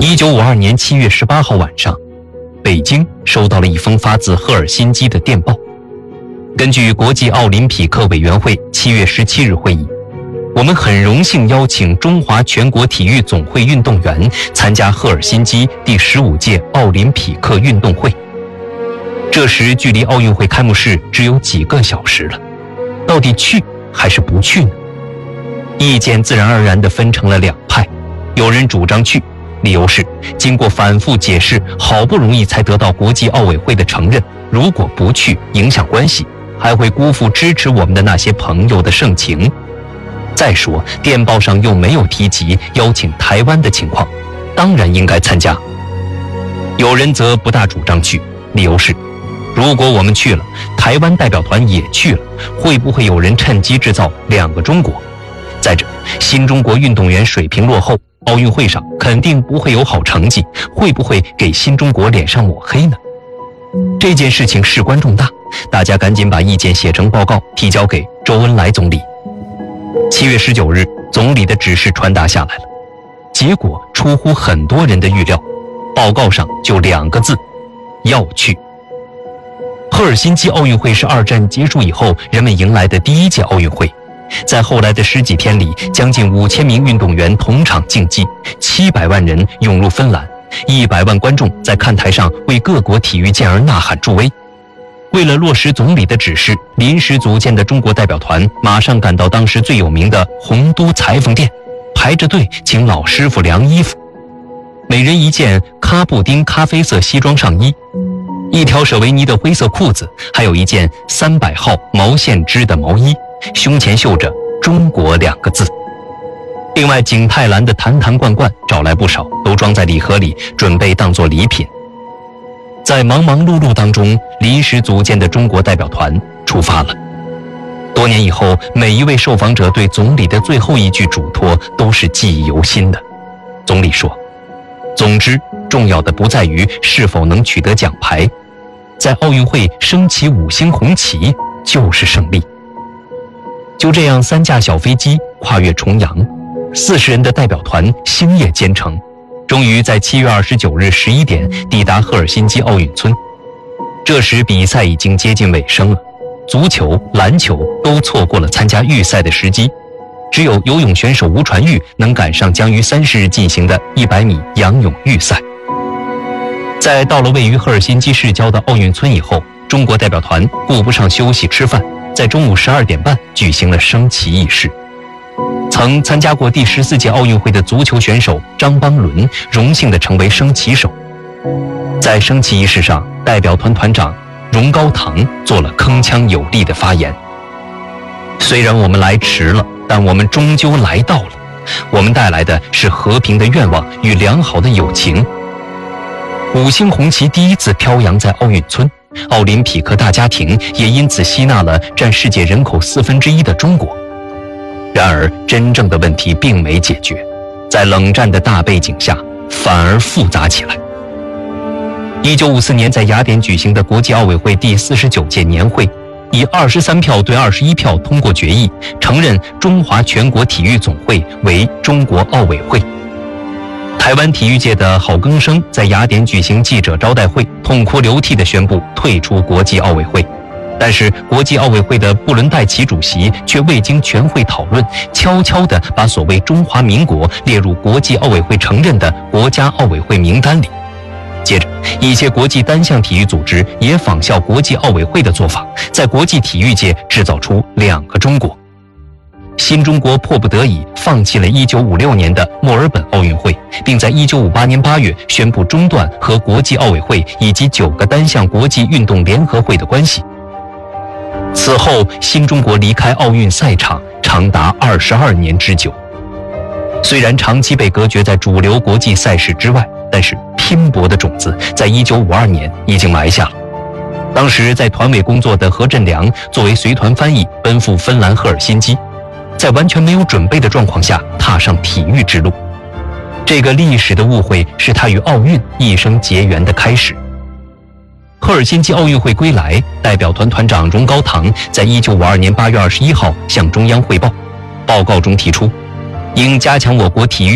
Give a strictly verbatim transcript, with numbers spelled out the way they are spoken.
一九五二年七月十八号晚上，北京收到了一封发自赫尔辛基的电报。根据国际奥林匹克委员会七月十七日会议，我们很荣幸邀请中华全国体育总会运动员参加赫尔辛基第十五届奥林匹克运动会。这时距离奥运会开幕式只有几个小时了，到底去还是不去呢？意见自然而然地分成了两派，有人主张去，理由是经过反复解释，好不容易才得到国际奥委会的承认，如果不去影响关系，还会辜负支持我们的那些朋友的盛情。再说电报上又没有提及邀请台湾的情况，当然应该参加。有人则不大主张去，理由是如果我们去了，台湾代表团也去了，会不会有人趁机制造两个中国？再者，新中国运动员水平落后，奥运会上肯定不会有好成绩，会不会给新中国脸上抹黑呢？这件事情事关重大，大家赶紧把意见写成报告，提交给周恩来总理。七月十九日，总理的指示传达下来了，结果出乎很多人的预料，报告上就两个字：要去。赫尔辛基奥运会是二战结束以后人们迎来的第一届奥运会，在后来的十几天里，将近五千名运动员同场竞技，七百万人涌入芬兰，一百万观众在看台上为各国体育健儿呐喊助威。为了落实总理的指示，临时组建的中国代表团马上赶到当时最有名的洪都裁缝店，排着队请老师傅量衣服，每人一件喀布丁咖啡色西装上衣，一条舍维尼的灰色裤子，还有一件三百号毛线织的毛衣，胸前绣着中国两个字。另外景泰蓝的坛坛罐罐找来不少，都装在礼盒里，准备当作礼品。在忙忙碌碌当中，临时组建的中国代表团出发了。多年以后，每一位受访者对总理的最后一句嘱托都是记忆犹新的。总理说，总之重要的不在于是否能取得奖牌，在奥运会升起五星红旗就是胜利。就这样，三架小飞机跨越重洋，四十人的代表团星夜兼程，终于在七月二十九日十一点抵达赫尔辛基奥运村。这时比赛已经接近尾声了，足球、篮球都错过了参加预赛的时机，只有游泳选手吴传玉能赶上将于三十日进行的一百米仰泳预赛。在到了位于赫尔辛基市郊的奥运村以后，中国代表团顾不上休息吃饭，在中午十二点半举行了升旗仪式。曾参加过第十四届奥运会的足球选手张邦伦荣幸地成为升旗手。在升旗仪式上，代表团团长荣高堂做了铿锵有力的发言。虽然我们来迟了，但我们终究来到了。我们带来的是和平的愿望与良好的友情。五星红旗第一次飘扬在奥运村，奥林匹克大家庭也因此吸纳了占世界人口四分之一的中国。然而真正的问题并没解决，在冷战的大背景下反而复杂起来。一九五四年在雅典举行的国际奥委会第四十九届年会，以二十三票对二十一票通过决议，承认中华全国体育总会为中国奥委会。台湾体育界的郝庚生在雅典举行记者招待会，痛哭流涕地宣布退出国际奥委会。但是国际奥委会的布伦戴奇主席却未经全会讨论，悄悄地把所谓中华民国列入国际奥委会承认的国家奥委会名单里。接着，一些国际单项体育组织也仿效国际奥委会的做法，在国际体育界制造出两个中国。新中国迫不得已放弃了一九五六年的墨尔本奥运会，并在一九五八年八月宣布中断和国际奥委会以及九个单项国际运动联合会的关系。此后，新中国离开奥运赛场长达二十二年之久。虽然长期被隔绝在主流国际赛事之外，但是拼搏的种子在一九五二年已经埋下了。当时在团委工作的何振良作为随团翻译奔赴芬兰赫尔辛基，在完全没有准备的状况下踏上体育之路。这个历史的误会是他与奥运一生结缘的开始。赫尔辛基奥运会归来，代表团团长荣高堂在一九五二年八月二十一号向中央汇报，报告中提出，应加强我国体育